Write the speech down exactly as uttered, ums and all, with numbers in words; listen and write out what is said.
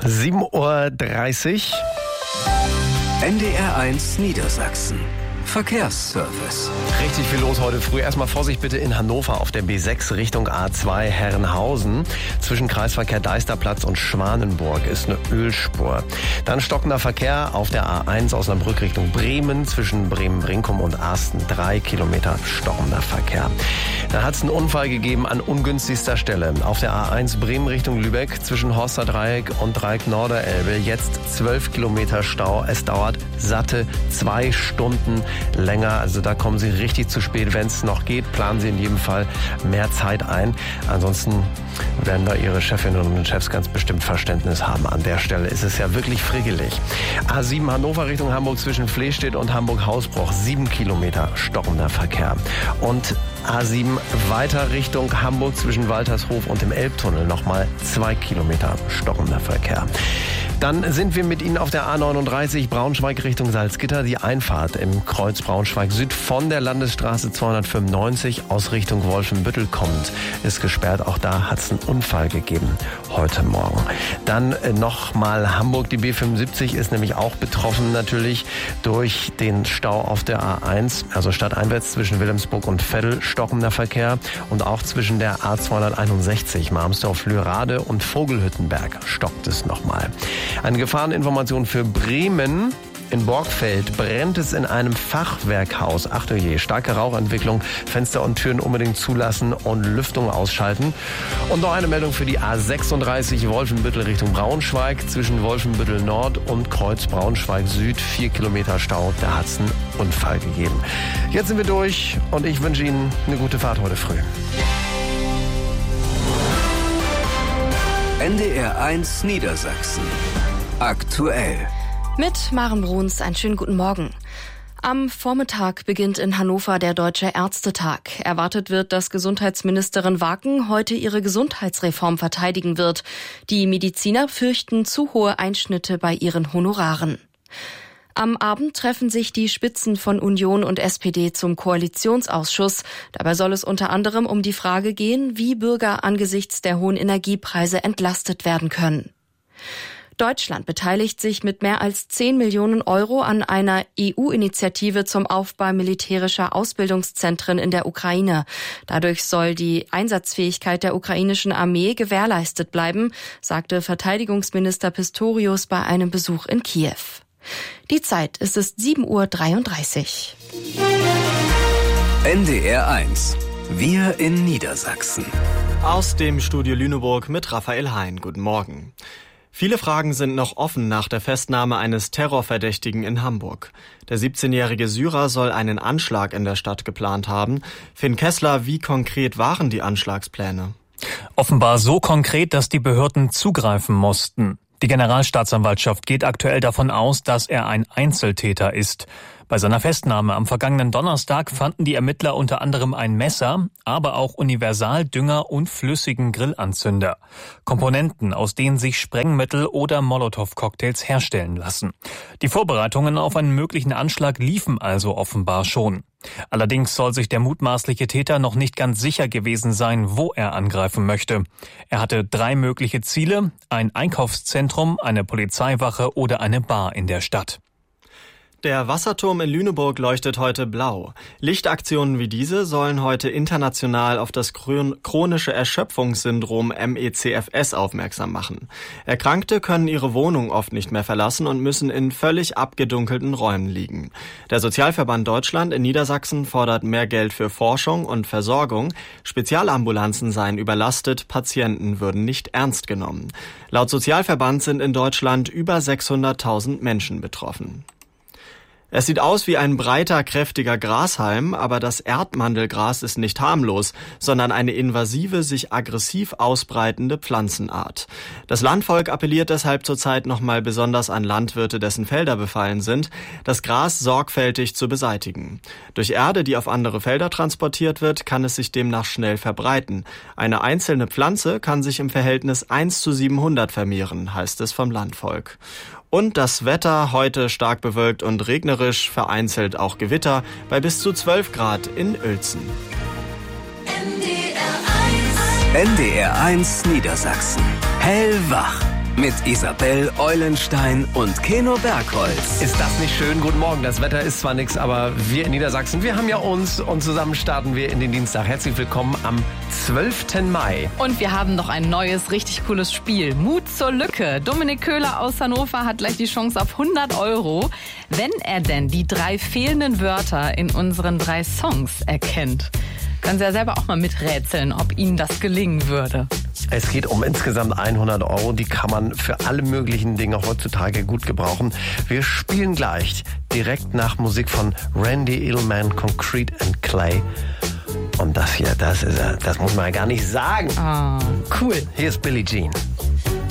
sieben Uhr dreißig. N D R eins Niedersachsen. Verkehrsservice. Richtig viel los heute früh. Erstmal Vorsicht bitte in Hannover auf der B sechs Richtung A zwei Herrenhausen. Zwischen Kreisverkehr Deisterplatz und Schwanenburg ist eine Ölspur. Dann stockender Verkehr auf der A eins Osnabrück Richtung Bremen. Zwischen Bremen-Brinkum und Arsten drei Kilometer stockender Verkehr. Dann hat es einen Unfall gegeben an ungünstigster Stelle. Auf der A eins Bremen Richtung Lübeck zwischen Horster Dreieck und Dreieck Norderelbe. Jetzt zwölf Kilometer Stau. Es dauert satte zwei Stunden länger. Also da kommen Sie richtig zu spät. Wenn es noch geht, planen Sie in jedem Fall mehr Zeit ein. Ansonsten werden da Ihre Chefinnen und Chefs ganz bestimmt Verständnis haben. An der Stelle ist es ja wirklich frickelig. A sieben Hannover Richtung Hamburg zwischen Flehstedt und Hamburg-Hausbruch. Sieben Kilometer stockender Verkehr. Und A sieben weiter Richtung Hamburg zwischen Waltershof und dem Elbtunnel. Nochmal zwei Kilometer stockender Verkehr. Dann sind wir mit Ihnen auf der A neununddreißig Braunschweig Richtung Salzgitter. Die Einfahrt im Kreuz Braunschweig Süd von der Landesstraße zweihundertfünfundneunzig aus Richtung Wolfenbüttel kommt, ist gesperrt. Auch da hat es einen Unfall gegeben heute Morgen. Dann nochmal Hamburg. Die B fünfundsiebzig ist nämlich auch betroffen natürlich durch den Stau auf der A eins. Also stadteinwärts zwischen Wilhelmsburg und Veddel stockender Verkehr. Und auch zwischen der A zweihunderteinundsechzig Marmsdorf-Lührade und Vogelhüttenberg stockt es nochmal. Eine Gefahreninformation für Bremen. In Borgfeld brennt es in einem Fachwerkhaus. Ach du je, starke Rauchentwicklung. Fenster und Türen unbedingt zulassen und Lüftung ausschalten. Und noch eine Meldung für die A sechsunddreißig Wolfenbüttel Richtung Braunschweig. Zwischen Wolfenbüttel Nord und Kreuz Braunschweig Süd. Vier Kilometer Stau. Da hat es einen Unfall gegeben. Jetzt sind wir durch und ich wünsche Ihnen eine gute Fahrt heute früh. N D R eins Niedersachsen. Aktuell. Mit Maren Bruns, einen schönen guten Morgen. Am Vormittag beginnt in Hannover der Deutsche Ärztetag. Erwartet wird, dass Gesundheitsministerin Waken heute ihre Gesundheitsreform verteidigen wird. Die Mediziner fürchten zu hohe Einschnitte bei ihren Honoraren. Am Abend treffen sich die Spitzen von Union und S P D zum Koalitionsausschuss. Dabei soll es unter anderem um die Frage gehen, wie Bürger angesichts der hohen Energiepreise entlastet werden können. Deutschland beteiligt sich mit mehr als zehn Millionen Euro an einer E U-Initiative zum Aufbau militärischer Ausbildungszentren in der Ukraine. Dadurch soll die Einsatzfähigkeit der ukrainischen Armee gewährleistet bleiben, sagte Verteidigungsminister Pistorius bei einem Besuch in Kiew. Die Zeit ist es sieben Uhr dreiunddreißig. N D R eins. Wir in Niedersachsen. Aus dem Studio Lüneburg mit Raphael Hein. Guten Morgen. Viele Fragen sind noch offen nach der Festnahme eines Terrorverdächtigen in Hamburg. Der siebzehnjährige Syrer soll einen Anschlag in der Stadt geplant haben. Finn Kessler, wie konkret waren die Anschlagspläne? Offenbar so konkret, dass die Behörden zugreifen mussten. Die Generalstaatsanwaltschaft geht aktuell davon aus, dass er ein Einzeltäter ist. Bei seiner Festnahme am vergangenen Donnerstag fanden die Ermittler unter anderem ein Messer, aber auch Universaldünger und flüssigen Grillanzünder. Komponenten, aus denen sich Sprengmittel oder Molotow-Cocktails herstellen lassen. Die Vorbereitungen auf einen möglichen Anschlag liefen also offenbar schon. Allerdings soll sich der mutmaßliche Täter noch nicht ganz sicher gewesen sein, wo er angreifen möchte. Er hatte drei mögliche Ziele: ein Einkaufszentrum, eine Polizeiwache oder eine Bar in der Stadt. Der Wasserturm in Lüneburg leuchtet heute blau. Lichtaktionen wie diese sollen heute international auf das chronische Erschöpfungssyndrom M E C F S aufmerksam machen. Erkrankte können ihre Wohnung oft nicht mehr verlassen und müssen in völlig abgedunkelten Räumen liegen. Der Sozialverband Deutschland in Niedersachsen fordert mehr Geld für Forschung und Versorgung. Spezialambulanzen seien überlastet, Patienten würden nicht ernst genommen. Laut Sozialverband sind in Deutschland über sechshunderttausend Menschen betroffen. Es sieht aus wie ein breiter, kräftiger Grashalm, aber das Erdmandelgras ist nicht harmlos, sondern eine invasive, sich aggressiv ausbreitende Pflanzenart. Das Landvolk appelliert deshalb zurzeit nochmal besonders an Landwirte, dessen Felder befallen sind, das Gras sorgfältig zu beseitigen. Durch Erde, die auf andere Felder transportiert wird, kann es sich demnach schnell verbreiten. Eine einzelne Pflanze kann sich im Verhältnis eins zu siebenhundert vermehren, heißt es vom Landvolk. Und das Wetter heute stark bewölkt und regnerisch, vereinzelt auch Gewitter bei bis zu zwölf Grad in Uelzen. N D R eins Niedersachsen. Hellwach. mit Isabel Eulenstein und Keno Bergholz. Ist das nicht schön? Guten Morgen. Das Wetter ist zwar nichts, aber wir in Niedersachsen, wir haben ja uns und zusammen starten wir in den Dienstag. Herzlich willkommen am zwölften Mai. Und wir haben noch ein neues, richtig cooles Spiel. Mut zur Lücke. Dominik Köhler aus Hannover hat gleich die Chance auf hundert Euro, wenn er denn die drei fehlenden Wörter in unseren drei Songs erkennt. Können Sie ja selber auch mal miträtseln, ob Ihnen das gelingen würde. Es geht um insgesamt hundert Euro. Die kann man für alle möglichen Dinge heutzutage gut gebrauchen. Wir spielen gleich direkt nach Musik von Randy Edelman, Concrete and Clay. Und das hier, das ist, das muss man ja gar nicht sagen. Ah, cool. Hier ist Billie Jean.